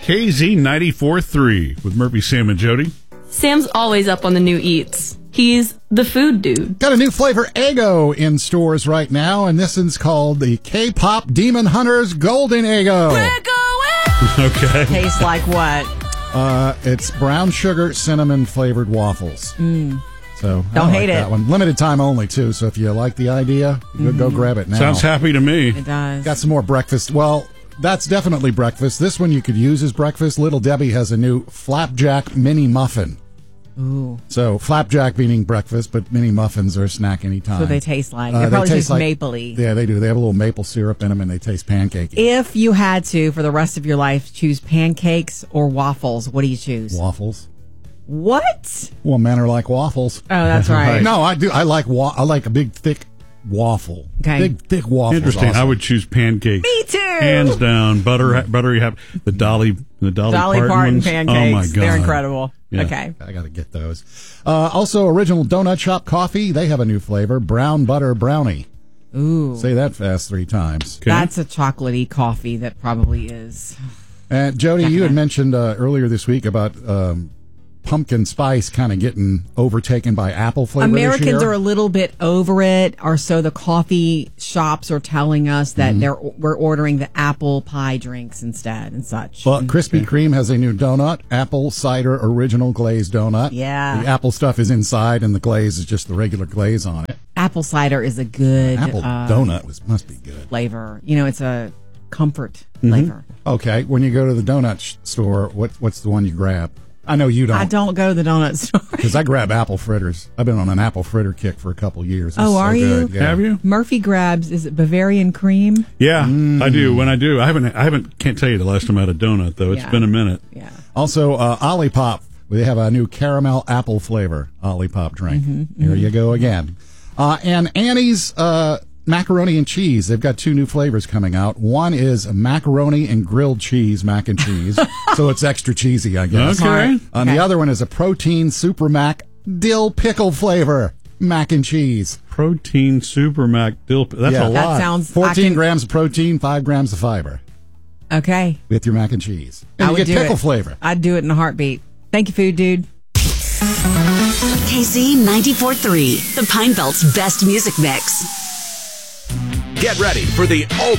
KZ 94.3 with Murphy, Sam, and Jody. Sam's always up on the new eats. He's the food dude. Got a new flavor Eggo in stores right now, and this one's called the K-Pop Demon Hunters Golden Eggo. Okay. Tastes like what? It's brown sugar cinnamon flavored waffles. So Don't I hate like it. that one. Limited time only too. So if you like the idea, go grab it now. Sounds happy to me. It does. Got some more breakfast. Well, that's definitely breakfast. This one you could use as breakfast. Little Debbie has a new flapjack mini muffin. Ooh. So flapjack meaning breakfast, but mini muffins are a snack anytime. So they taste like. They probably taste like mapley. Yeah, they do. They have a little maple syrup in them, and they taste pancakey. If you had to, for the rest of your life, choose pancakes or waffles, what do you choose? Waffles. What? Well, men are like waffles. Oh, that's right. No, I do. I like a big thick waffle. Okay. Big thick waffle. Interesting. I would choose pancakes. Me too. Hands down. Buttery. The Dolly Parton Parton ones. pancakes. Oh my god, They're incredible. Yeah. Okay. I got to get those. Also, Original Donut Shop Coffee. They have a new flavor, brown butter brownie. Ooh. Say that fast 3 times. Okay. That's a chocolatey coffee that probably is. And Jody, you had mentioned earlier this week about pumpkin spice kind of getting overtaken by apple flavor Americans this year. are a little bit over it, or so the coffee shops are telling us that we're ordering the apple pie drinks instead and such. Well, Krispy Kreme has a new donut, apple cider original glazed donut. Yeah. The apple stuff is inside, and the glaze is just the regular glaze on it. Apple cider is a good Apple donut must be good. flavor. You know, it's a comfort flavor. Okay, when you go to the donut store, what's the one you grab? I know you don't. I don't go to the donut store. Because I grab apple fritters. I've been on an apple fritter kick for a couple years. Oh, are you? Good. Yeah. Have you? Murphy grabs, is it Bavarian cream? Yeah, I do. When I do, I haven't. Can't tell you the last time I had a donut though. It's Yeah. been a minute. Yeah. Also, Olipop. They have a new caramel apple flavor Olipop drink. Here you go again. And Annie's macaroni and cheese. They've got 2 new flavors coming out. One is macaroni and grilled cheese mac and cheese. So it's extra cheesy, I guess. Okay. And the other one is a protein super mac dill pickle flavor mac and cheese. Protein Super Mac dill. That's Yeah. a That lot. sounds... 14 grams of protein, 5 grams of fiber Okay. with your mac and cheese. And I you would get do pickle it. flavor. I'd do it in a heartbeat. Thank you, food dude. KZ 94.3, the Pine Belt's best music mix. Get ready for the